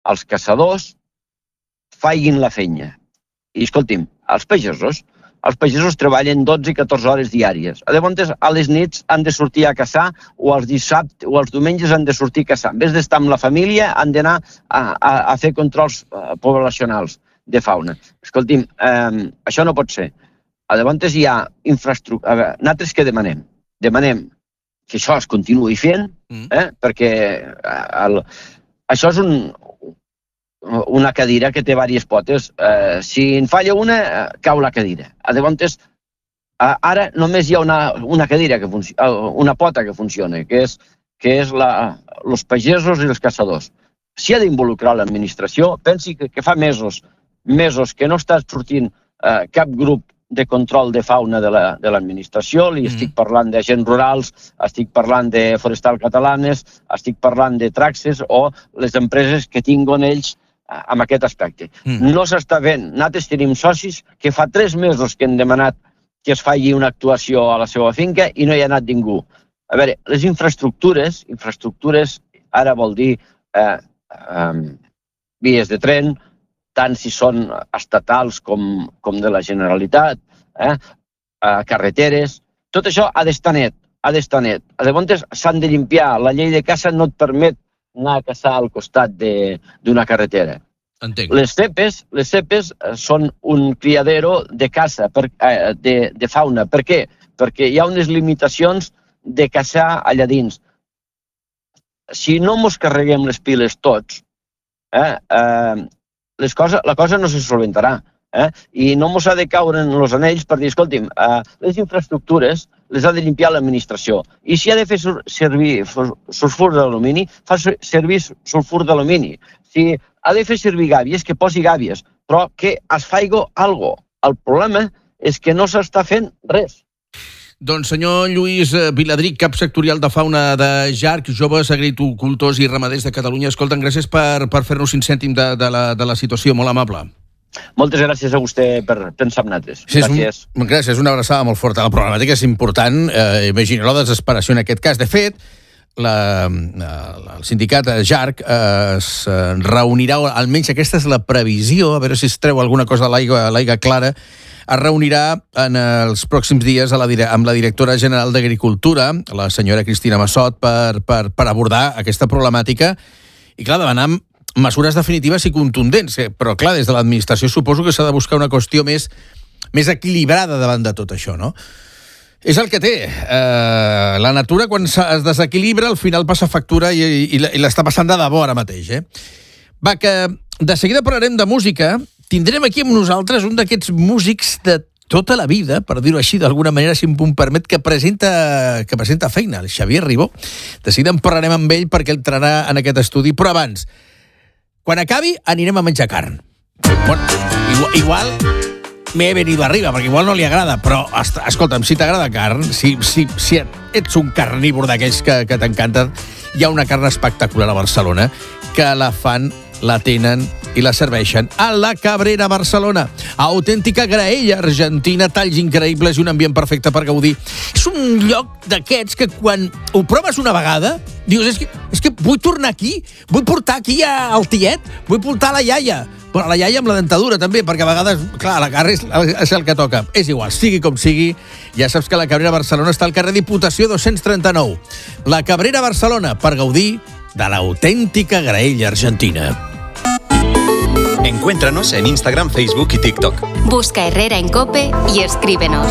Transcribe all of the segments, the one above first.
els caçadors faiguin la feina. I, escolti'm, els pagesos treballen 12 i 14 hores diàries. Llavors, a les nits han de sortir a caçar o els dissabtes o els diumenges han de sortir a caçar. En vez d'estar amb la família, han d'anar a fer controls poblacionals de fauna. Escolti'm, això no pot ser. Llavors hi ha infraestructura. Nosaltres què demanem? Demanem que això es continuï fent, perquè això és una cadira que té diverses potes. Si en falla una, cau la cadira. Llavors, ara només hi ha una cadira, una pota que funciona, que és els pagesos i els caçadors. S'hi ha d'involucrar l'administració. Pensi que fa mesos que no està sortint cap grup de control de fauna de l'administració. Li estic parlant d'agents rurals, estic parlant de Forestal Catalanes, estic parlant de Traxes o les empreses que tinguen ells amb aquest aspecte. No s'està fent. Nosaltres tenim socis que fa 3 mesos que han demanat que es faci una actuació a la seva finca i no hi ha anat ningú. A veure, les infraestructures ara vol dir vies de tren, tant si són estatals com de la Generalitat, carreteres, tot això ha d'estar net. Llavors s'han de limpiar. La llei de caça no et permet anar a caçar al costat d'una carretera. Entenc. Les cepes són un criadero de caça, de fauna. Per què? Perquè hi ha unes limitacions de caçar allà dins. Si no mos carreguem les piles tots, la cosa no se solventarà. I no mos ha de caure en els anells per dir, escolti'm, les infraestructures les ha de limpiar l'administració. I si ha de fer servir sulfur d'alumini, fa servir sulfur d'alumini. Si ha de fer servir gàbies, que posi gàbies, però que es faci alguna cosa. El problema és que no s'està fent res. Doncs senyor Lluís Viladric, cap sectorial de fauna de JARC, Joves Agricultors i Ramaders de Catalunya. Escolta'm, gràcies per fer-nos 5 cèntims de la situació, molt amable. Moltes gràcies a vostè per pensar en nosaltres. Gràcies. Gràcies, una abraçada molt forta. La problemàtica és important, imagina la desesperació en aquest cas. De fet, el sindicat JARC es reunirà, almenys aquesta és la previsió, a veure si es treu alguna cosa a l'aigua clara, es reunirà en els pròxims dies amb la directora general d'Agricultura, la senyora Cristina Massot, per abordar aquesta problemàtica i, clar, demanar mesures definitives i contundents. Però, clar, des de l'administració suposo que s'ha de buscar una qüestió més equilibrada davant de tot això, no? És el que té. La natura, quan es desequilibra, al final passa factura i l'està passant de debò ara mateix. Va, que de seguida parlarem de música. Tindrem aquí amb nosaltres un d'aquests músics de tota la vida, per dir-ho així d'alguna manera, si em permet, que presenta feina, el Xavier Ribó. De seguida en parlarem amb ell perquè entrarà en aquest estudi. Però abans, quan acabi, anirem a menjar carn. Bueno, igual m'he venido arriba, perquè igual no li agrada, però, escolta'm, si t'agrada carn, si ets un carnívor d'aquells que t'encanten, hi ha una carn espectacular a Barcelona, que la fan, la tenen i la serveixen a la Cabrera Barcelona. Autèntica graella argentina, talls increïbles i un ambient perfecte per gaudir. És un lloc d'aquests que quan ho proves una vegada, dius, és que vull tornar aquí, vull portar aquí al tiet, vull portar la iaia. Però la iaia amb la dentadura també, perquè a vegades, clar, la carn és el que toca. És igual, sigui com sigui, ja saps que la Cabrera Barcelona està al carrer Diputació 239. La Cabrera Barcelona, per gaudir de l'autèntica graella argentina. Encuéntranos en Instagram, Facebook y TikTok. Busca Herrera en COPE y escríbenos.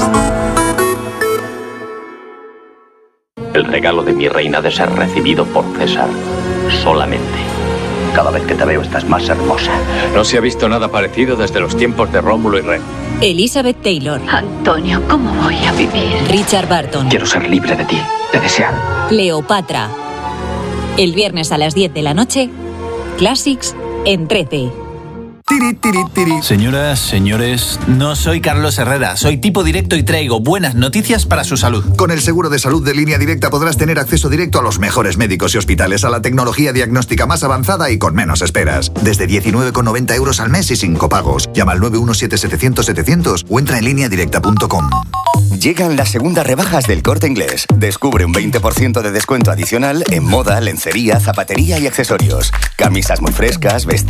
El regalo de mi reina ha de ser recibido por César solamente. Cada vez que te veo estás más hermosa. No se ha visto nada parecido desde los tiempos de Rómulo y Remo. Elizabeth Taylor. Antonio, ¿cómo voy a vivir? Richard Burton. Quiero ser libre de ti, de desear. Cleopatra. El viernes a las 10 de la noche, Classics en 13. Señoras, señores, no soy Carlos Herrera, soy tipo directo y traigo buenas noticias para su salud. Con el seguro de salud de Línea Directa podrás tener acceso directo a los mejores médicos y hospitales, a la tecnología diagnóstica más avanzada y con menos esperas. Desde 19,90 € al mes y sin copagos. Llama al 917-700-700 o entra en lineadirecta.com. Llegan las segundas rebajas del Corte Inglés. Descubre un 20% de descuento adicional en moda, lencería, zapatería y accesorios. Camisas muy frescas, vestidos